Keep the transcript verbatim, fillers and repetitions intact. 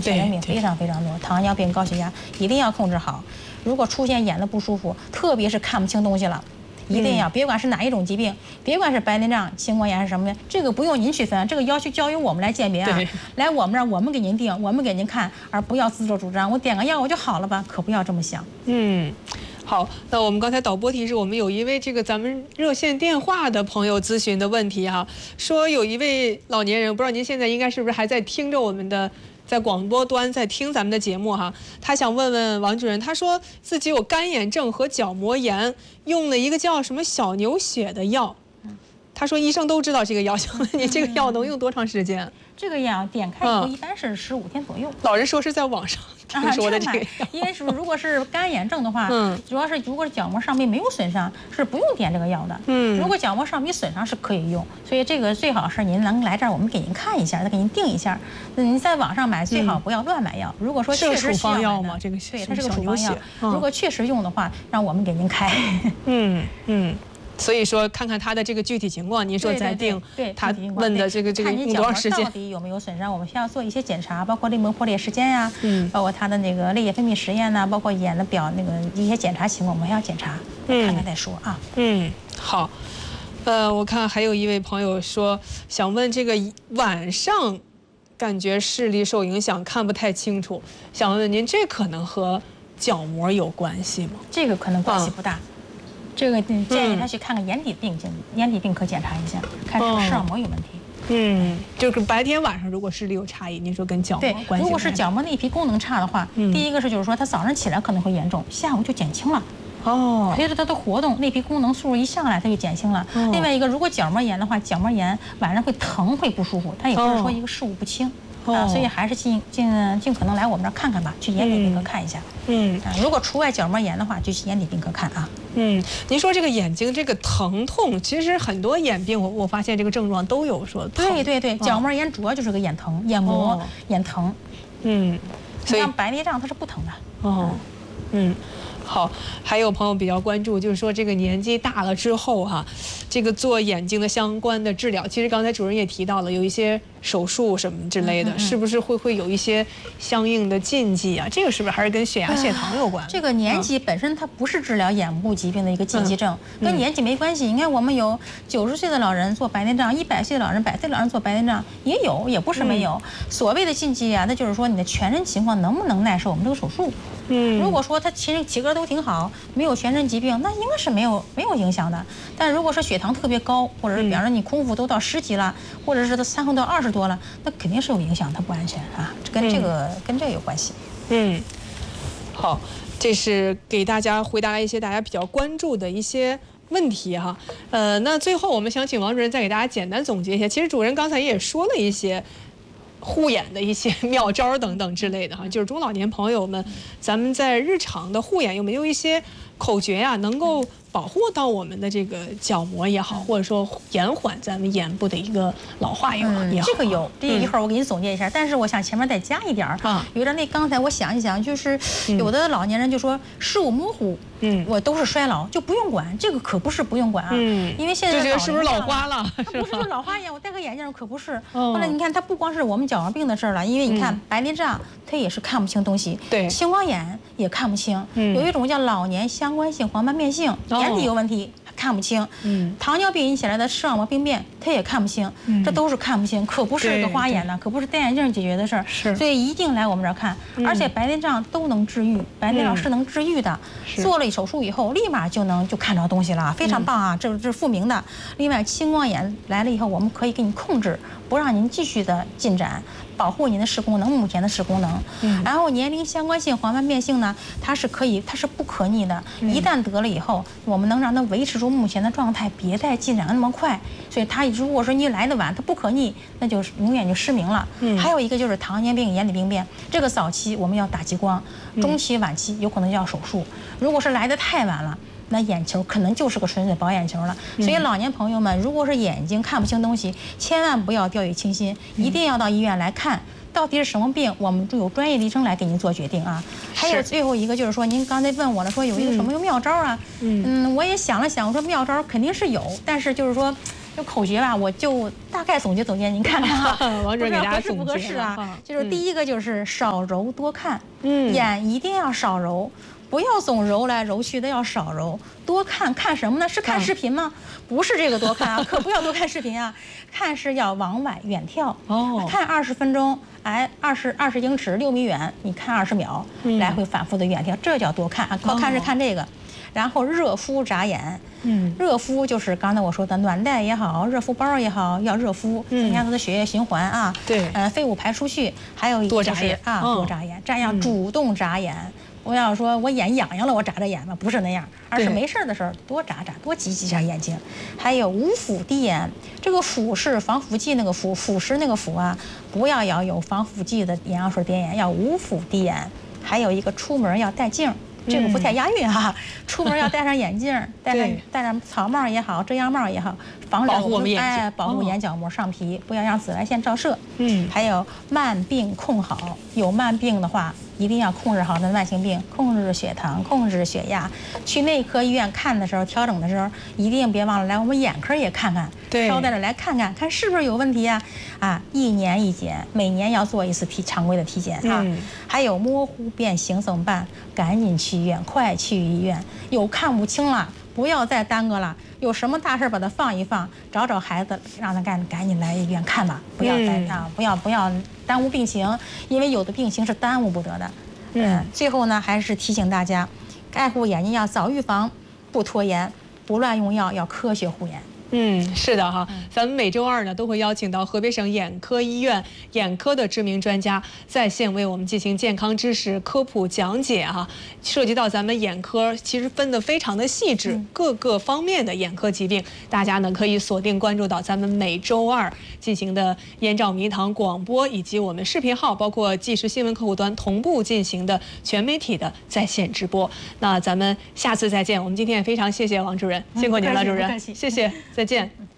传染病非常非常多，糖尿病、高血压一定要控制好。如果出现眼的不舒服，特别是看不清东西了。 一定要，别管是哪一种疾病，别管是白内障、青光眼是什么的，这个不用您去分，这个要求交由我们来鉴别啊。来我们这儿，我们给您定，我们给您看，而不要自作主张，我点个药我就好了吧？可不要这么想。 嗯。 好，那我们刚才导播提示，我们有一位这个咱们热线电话的朋友咨询的问题哈、啊，说有一位老年人，我不知道您现在应该是不是还在听着我们的，在广播端在听咱们的节目哈、啊，他想问问王主任，他说自己有干眼症和角膜炎，用了一个叫什么小牛血的药，他说医生都知道这个药，想问你这个药能用多长时间？ 这个药点开以后一般是十五天左右。 老人说是在网上听说的这个药， 因为是如果是干眼症的话，嗯，主要是如果是角膜上面没有损伤，是不用点这个药的。嗯，如果角膜上面损伤是可以用，所以这个最好是您能来这儿，我们给您看一下，再给您定一下。那您在网上买最好不要乱买药。如果说确实需要药吗？这个对，它是个处方药。如果确实用的话，让我们给您开。嗯嗯。 所以说，看看他的这个具体情况，您说再定他问的这个这个用多长时间？ 到底有没有损伤？我们需要做一些检查，包括泪膜破裂时间呀、啊，嗯，包括他的那个泪液分泌实验呐、啊，包括眼的表那个一些检查情况，我们还要检查，看看再说啊。 嗯，好。呃，我看还有一位朋友说想问这个晚上感觉视力受影响，看不太清楚，想问问您这可能和角膜有关系吗？ 这个可能关系不大。啊 这个建议他去看看眼底病，眼底病科检查一下，看是不是视网膜有问题。 嗯，就是白天晚上如果视力有差异，您说跟角膜关系？ 如果是角膜内皮功能差的话，第一个是就是说他早上起来可能会严重，下午就减轻了。哦，随着他的活动，内皮功能速度一上来，它就减轻了。另外一个，如果角膜炎的话，角膜炎晚上会疼，会不舒服，它也不是说一个事物不清。 啊，所以还是尽尽尽可能来我们这儿看看吧，去眼底病科看一下。嗯，啊，如果除外角膜炎的话，就去眼底病科看啊。 嗯，您说这个眼睛这个疼痛，其实很多眼病我我发现这个症状都有说。 对对对，角膜炎主要就是个眼疼、眼膜、眼疼。嗯，所以像白内障它是不疼的。哦， 嗯。 好，还有朋友比较关注，就是说这个年纪大了之后哈、啊，这个做眼睛的相关的治疗，其实刚才主任也提到了，有一些手术什么之类的，嗯嗯是不是会会有一些相应的禁忌啊？这个是不是还是跟血压、血糖有关、呃？ 这个年纪本身它不是治疗眼部疾病的一个禁忌症，嗯、跟年纪没关系。你看我们有九十岁的老人做白内障，一百岁的老人、百岁老人做白内障也有，也不是没有。嗯、所谓的禁忌啊，那就是说你的全身情况能不能耐受我们这个手术。 嗯，如果说他其实体格都挺好，没有全身疾病，那应该是没有没有影响的。但如果说血糖特别高，或者是比方说你空腹都到十几了，或者是他餐后到二十多了，那肯定是有影响，它不安全啊，跟这个、嗯、跟这个有关系。 嗯，好，这是给大家回答了一些大家比较关注的一些问题哈。呃，那最后我们想请王主任再给大家简单总结一下，其实主任刚才也说了一些。 护眼的一些妙招等等之类的哈，就是中老年朋友们，咱们在日常的护眼有没有一些口诀呀、啊，能够保护到我们的这个角膜也好，或者说延缓咱们眼部的一个老化也好？ 嗯、这个有，这一会儿我给你总结一下。嗯、但是我想前面再加一点儿啊，有点那刚才我想一想，就是有的老年人就说视物模糊，嗯，我都是衰老，就不用管。这个可不是不用管啊，嗯，因为现在就觉得是不是老花了？ 他不是说老花眼，我戴个眼镜可不是。后来你看，它不光是我们角膜病的事儿了，因为你看白内障，它也是看不清东西，对，青光眼也看不清，有一种叫老年相关性黄斑变性。 眼底有问题，看不清。嗯，糖尿病引起来的视网膜病变，它也看不清。嗯，这都是看不清，可不是个花眼呢，可不是戴眼镜解决的事儿。是，所以一定来我们这儿看。嗯、而且白内障都能治愈，白内障是能治愈的。嗯、做了手术以后，立马就能就看着东西了，非常棒啊！嗯、这这是复明的。另外，青光眼来了以后，我们可以给你控制，不让您继续的进展。 保护您的视功能，目前的视功能。嗯，然后年龄相关性黄斑变性呢，它是可以，它是不可逆的。嗯、一旦得了以后，我们能让它维持住目前的状态，别再进展那么快。所以它如果说你来的晚，它不可逆，那就是永远就失明了。嗯，还有一个就是糖尿病、眼底病变，这个早期我们要打激光，中期、晚期有可能要手术。如果是来得太晚了。 那眼球可能就是个纯粹保眼球了，所以老年朋友们，如果是眼睛看不清东西，千万不要掉以轻心，一定要到医院来看，到底是什么病，我们有专业的医生来给您做决定啊。还有最后一个就是说，您刚才问我了，说有一个什么妙招啊？嗯，我也想了想，我说妙招肯定是有，但是就是说。 这口诀吧，我就大概总结总结，您看看啊， 王主任给大家总结不合适啊。 嗯、 就是第一个就是少揉多看，嗯，眼一定要少揉，不要总揉来揉去的，要少揉，多看看什么呢？是看视频吗？嗯、不是这个多看啊，可不要多看视频啊，看是要往外远眺哦，看二十分钟。哎，二十二十英尺六米远，你看二十秒，嗯、来回反复的远眺，这叫多看啊。多看是看这个，哦、然后热敷眨眼，嗯，热敷就是刚才我说的暖袋也好，热敷包也好，要热敷，增加它的血液循环啊， 对， 呃，废物排出去，还有一个就是啊，多眨眼，这样主动眨眼。不要说我眼痒痒了，我眨眨眼吧，不是那样，而是没事的时候多眨眨，多挤几下眼睛。还有无腐滴眼，这个腐是防腐剂那个腐，腐蚀那个腐啊，不要要有防腐剂的眼药水点眼，要无腐滴眼。还有一个出门要戴镜。这个不太押韵哈、啊，嗯、出门要戴上眼镜，戴上戴上草帽也好，遮阳帽也好，防保护我们眼睛， 哎，保护眼角膜上皮，哦、不要让紫外线照射。嗯，还有慢病控好，有慢病的话，一定要控制好它的慢性病，控制血糖，控制血压。去内科医院看的时候，调整的时候，一定别忘了来我们眼科也看看， 对， 捎带着来看看，看是不是有问题啊？啊，一年一检，每年要做一次体常规的体检啊。嗯、还有模糊变形怎么办？赶紧去医院，快去医院。有看不清了，不要再耽搁了。有什么大事把它放一放，找找孩子，让他赶赶紧来医院看吧，不要再啊，不要不要耽误病情，因为有的病情是耽误不得的。嗯，最后呢，还是提醒大家，爱护眼睛要早预防，不拖延，不乱用药，要科学护眼。 嗯，是的哈，咱们每周二呢都会邀请到河北省眼科医院眼科的知名专家在线为我们进行健康知识科普讲解哈。涉及到咱们眼科，其实分得非常的细致，嗯、各个方面的眼科疾病，大家呢可以锁定关注到咱们每周二进行的燕赵迷堂广播以及我们视频号，包括即时新闻客户端同步进行的全媒体的在线直播。那咱们下次再见。我们今天也非常谢谢王主任，辛苦您了，主任，谢谢，再见。